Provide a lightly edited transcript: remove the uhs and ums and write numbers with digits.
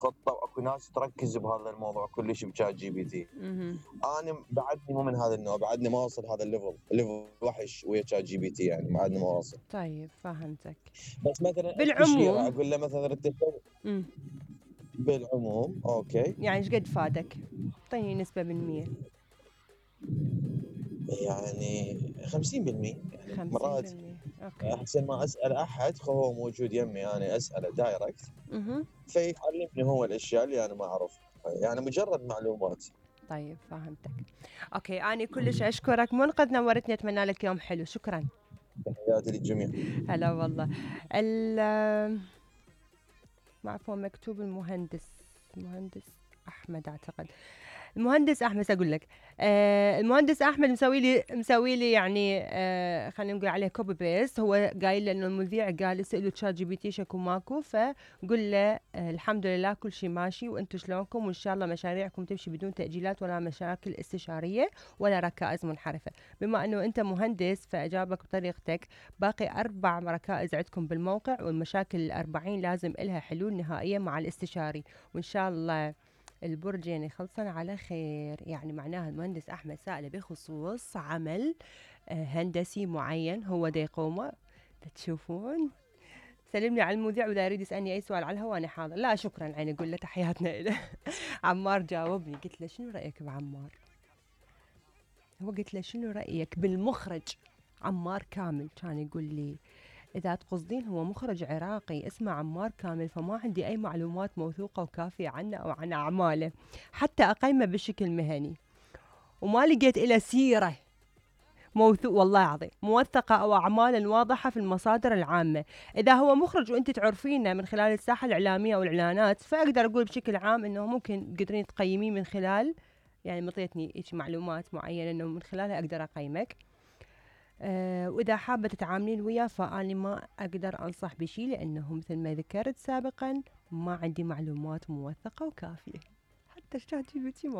خطة واكو ناس تركز بهذا الموضوع كلش بشات جي بي تي. انا بعدني مو من هذا النوع، بعدني ما واصل هذا الليفل وحش ويا شات جي بي تي، يعني بعدني ما واصل. طيب فهمتك. بس مثلا استشيره بالعموم. اقول له مثلا امم بالعموم اوكي. يعني ايش قد فادك؟ اعطيني نسبة بالمية. يعني 50%، يعني مرات 50%. اوكي. احسن ما اسال احد هو موجود يمي، انا اساله دايركت اها. فيعلمني هو الاشياء اللي انا ما اعرفها، يعني مجرد معلومات. طيب فهمتك. اوكي، اني كلش اشكرك منقذ، نورتني، اتمنى لك يوم حلو، شكرا. تحياتي للجميع. هلا والله. ال عفوا مكتوب المهندس احمد اعتقد. المهندس احمد اقول لك. المهندس احمد مسوي لي يعني خلينا نقول عليه كوبي بيست. هو قايل انه المذيع قال اسالوا تشات جي بي تي شكو ماكو، فقل له الحمد لله كل شيء ماشي، وانتم شلونكم، وان شاء الله مشاريعكم تمشي بدون تاجيلات ولا مشاكل استشاريه ولا ركائز منحرفه. بما انه انت مهندس فاجابك بطريقتك. باقي 4 ركائز عندكم بالموقع، والمشاكل ال40 لازم إلها حلول نهائيه مع الاستشاري، وان شاء الله البرج يعني خلصنا على خير. يعني معناها المهندس أحمد سائله بخصوص عمل هندسي معين هو دا يقومه. تشوفون. سلم لي على المذيع، وإذا يريد يسألني أي سؤال على الهواء أنا حاضر. لا شكرا، عيني أقول له تحياتنا إله. عمار جاوبني، قلت له شنو رأيك بعمار؟ هو قلت له شنو رأيك بالمخرج عمار كامل؟ كان يقول لي إذا تقصدين هو مخرج عراقي اسمه عمار كامل، فما عندي أي معلومات موثوقة وكافية عنه أو عن أعماله حتى أقيمه بشكل مهني، وما لقيت إلى سيرة موثوق والله العظيم موثقة أو أعمالا واضحة في المصادر العامة. إذا هو مخرج وأنت تعرفينه من خلال الساحة الإعلامية أو الإعلانات، فأقدر أقول بشكل عام أنه ممكن تقدرين تقيمين من خلال، يعني مطيتني إيش معلومات معينة أنه من خلالها أقدر أقيمك. وإذا حابة تتعاملين وياه فأنا ما أقدر أنصح بشي، لأنه مثل ما ذكرت سابقا ما عندي معلومات موثقة وكافية. حتى الشات جي بي تي